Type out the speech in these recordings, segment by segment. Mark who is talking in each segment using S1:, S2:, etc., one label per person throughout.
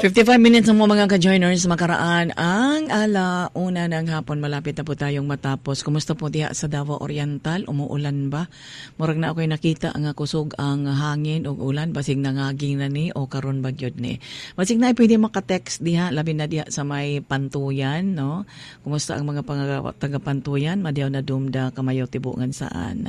S1: 55 minutes ang mga ka-joiners, makaraan ang alauna ng hapon. Malapit na po tayong matapos. Kumusta po diha sa Davao Oriental? Umuulan ba? Murag na ako'y nakita ang kusog ang hangin o ulan. Basig nangaging na ni o karon bagyod ni. Basig na pwede maka-text diha, labi na diha sa may Pantuyan, no? Kumusta ang mga taga-Pantuyan? Madiyaw na dumda kamayo tibungan saan.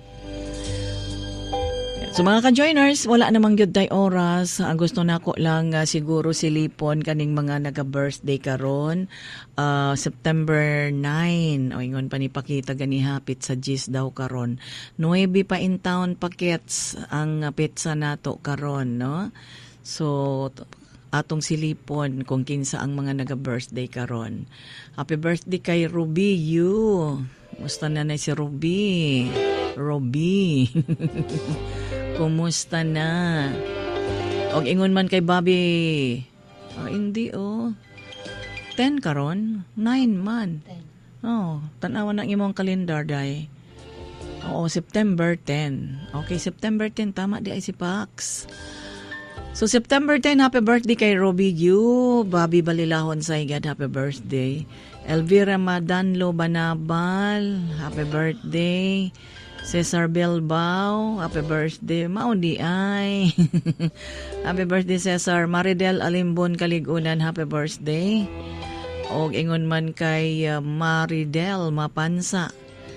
S1: So mga ka-joiners, wala namang gyud tay oras. Ang gusto nako lang siguro silipon kaning mga naga-birthday karon. September 9. O ingon pa ni pakita gani hapit sa GIS daw karon. 9 pa in town packets ang pizza nato karon, no? So atong silipon kung kinsa ang mga naga-birthday karon. Happy birthday kay Ruby Yu. Musta na si Ruby? Ruby. Kumusta na? Og ingon man kay Bobby. Hindi 10 karon, 9 man. 10. Tanawa ng imong kalendar day. September 10. Okay, September 10 tama di ay si Pax. So September 10, happy birthday kay Robbie Yu, Bobby Balilahon Saigad, happy birthday. Elvira Madanlo Banabal, happy birthday. Cesar Bilbao, happy birthday. Maundi ay. Happy birthday Cesar. Maridel Alimbon Kaligunan, happy birthday. Og ingon man kay Maridel Mapansa.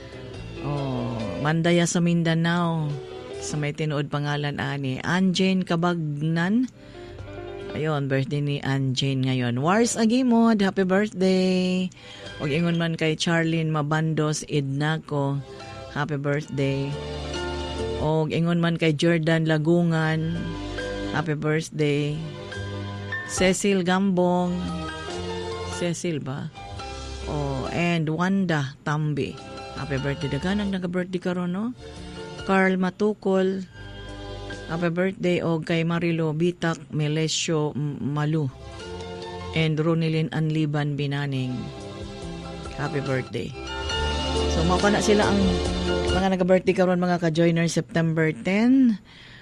S1: Mandaya sa Mindanao. Sa may tinuod pangalan ani. Anjane Kabagnan. Ayun, birthday ni Anjane ngayon. Wars Agimod, happy birthday. Og ingon man kay Charlene Mabandos Idnaco. Happy birthday. O ingon man kay Jordan Lagungan. Happy birthday. Cecil Gambong. Cecil ba? And Wanda Tambi. Happy birthday. Daganang nag-birthday karon, no? Carl Matukol. Happy birthday. O kay Marilo Bitak Melesio Malu. And Ronilyn Anliban Binaning. Happy birthday. So, mapa na sila ang mga nag-birthday karon mga ka-joiner September 10,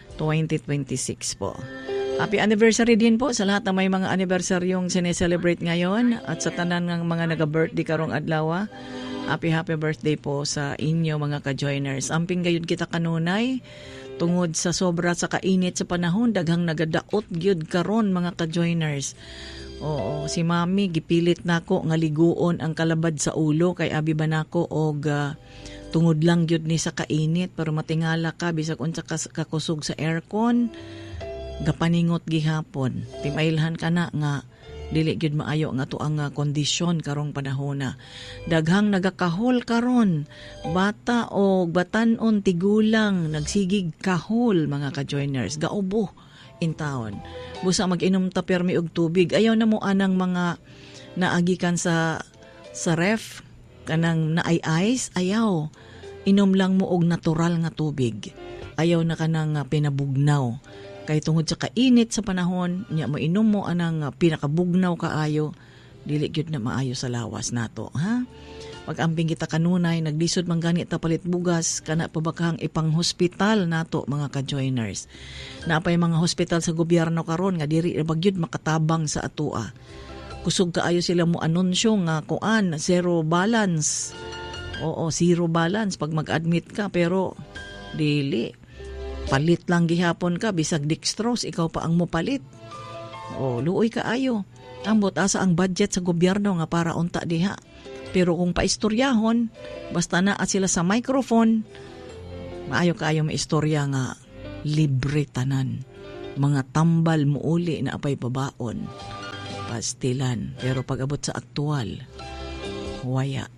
S1: 2026 po. Happy anniversary din po sa lahat ng may mga anniversaryong sineselebrate ngayon at sa tanan ng mga nag-birthday karong adlaw. Happy birthday po sa inyo mga ka-joiners. Amping gayud kita kanunay tungod sa sobra sa kainit sa panahon, daghang nagadaot gyud karon mga ka-joiners. Si Mami gipilit nako nga liguon ang kalabad sa ulo kay abi ba nako og tungod lang gyud ni sa kainit pero matingala ka bisag unsa kakusog sa aircon gapaningot gihapon. Timailhan ka na nga dili gyud maayo nga to ang kondisyon karong panahona. Daghang nagakahol karon, bata o batan-on tigulang nagsigig kahol mga ka-joiners, gaubo in town. Busa mag-inom ta permi og tubig. Ayaw na mo anang mga naagikan sa ref kanang naay ice, ayaw. Inom lang mo og natural nga tubig. Ayaw na kanang pinabugnaw. Kay tungod sa kainit sa panahon, nya mo inom mo anang pinakabugnaw kaayo, dili gyud na maayo sa lawas nato, ha? Pag-ambing kita kanunay, naglisod man gani ta palit bugas, kana pa bakang ipang-hospital nato mga ka-joiners. Napay mga hospital sa gobyerno karon nga diri bagyud makatabang sa atua. Kusog kaayo sila mo anunsyo nga kuan zero balance. Zero balance pag mag-admit ka pero dili. Palit lang gihapon ka bisag dextrose ikaw pa ang mopalit. Luoy kaayo. Ambot asa ang budget sa gobyerno nga para unta diha. Pero kung paistoryahon, basta na at sila sa microphone, maayo kaayo maistorya nga libre tanan. Mga tambal muuli na apay pabaon. Pastilan. Pero pag abot sa aktual, waya.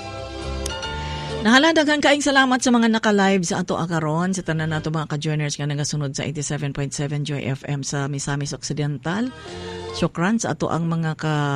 S1: Nahaladagan kaing salamat sa mga naka-live sa ato akaron, sa tanan nato mga ka-joiners nga nagasunod sa 87.7 Joy FM sa Misamis Occidental. Syukran sa ato ang mga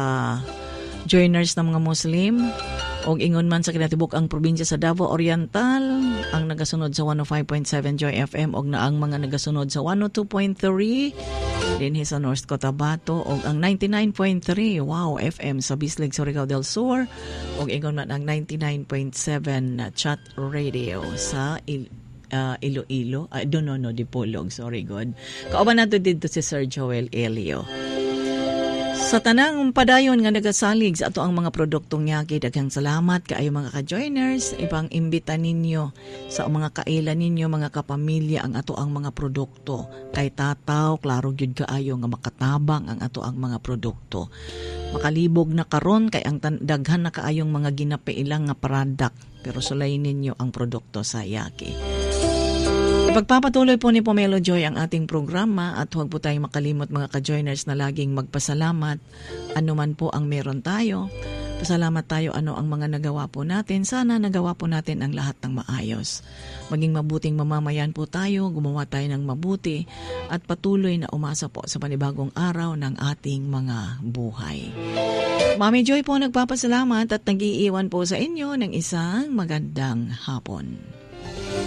S1: joiners ng mga Muslim og ingon man sa kinatibuk ang probinsya sa Davao Oriental ang nagasunod sa 105.7 Joy FM og naang mga nagasunod sa 102.3 dinhi sa North Cotabato og ang 99.3 FM sa Bislig, Surigao del Sur og ingon man ang 99.7 Chat Radio sa Iloilo, Dipolog, sorry God. Kauban nato dito si Sir Joel Elio. Sa tanang padayon nga nagasalig sa ato ang mga produktong yaki, daghang salamat kaayo mga ka-joiners. Ibang imbita ninyo sa mga kailan ninyo, mga kapamilya, ang ato ang mga produkto. Kay tataw, klaro gyud kaayo nga makatabang ang ato ang mga produkto. Makalibog na karon kay ang daghan na kaayong mga ginapailang nga product, pero sulay ninyo ang produkto sa yaki. Pagpapatuloy po ni Pomelo Joy ang ating programa at huwag po tayong makalimot mga ka-joiners na laging magpasalamat. Ano man po ang meron tayo, pasalamat tayo ano ang mga nagawa po natin. Sana nagawa po natin ang lahat ng maayos. Maging mabuting mamamayan po tayo, gumawa tayo ng mabuti at patuloy na umasa po sa panibagong araw ng ating mga buhay. Mami Joy po nagpapasalamat at nag-iiwan po sa inyo ng isang magandang hapon.